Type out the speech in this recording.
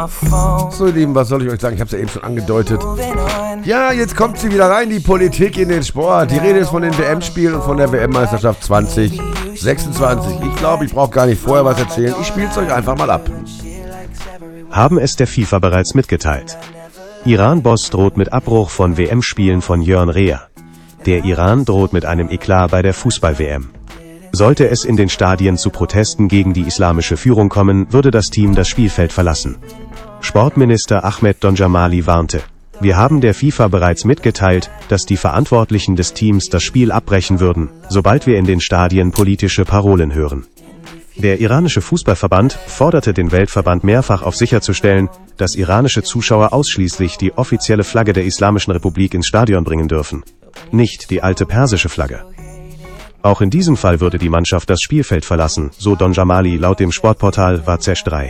So, ihr Lieben, was soll ich euch sagen? Ich habe es ja eben schon angedeutet. Ja, jetzt kommt sie wieder rein, die Politik in den Sport. Die Rede ist von den WM-Spielen und von der WM-Meisterschaft 2026. Ich glaube, ich brauche gar nicht vorher was erzählen. Ich spiele es euch einfach mal ab. Haben es der FIFA bereits mitgeteilt. Iran-Boss droht mit Abbruch von WM-Spielen von Jörn Rea. Der Iran droht mit einem Eklat bei der Fußball-WM. Sollte es in den Stadien zu Protesten gegen die islamische Führung kommen, würde das Team das Spielfeld verlassen. Sportminister Ahmed Donjamali warnte: Wir haben der FIFA bereits mitgeteilt, dass die Verantwortlichen des Teams das Spiel abbrechen würden, sobald wir in den Stadien politische Parolen hören. Der iranische Fußballverband forderte den Weltverband mehrfach auf, sicherzustellen, dass iranische Zuschauer ausschließlich die offizielle Flagge der Islamischen Republik ins Stadion bringen dürfen, nicht die alte persische Flagge. Auch in diesem Fall würde die Mannschaft das Spielfeld verlassen, so Donjamali laut dem Sportportal Warzesh 3.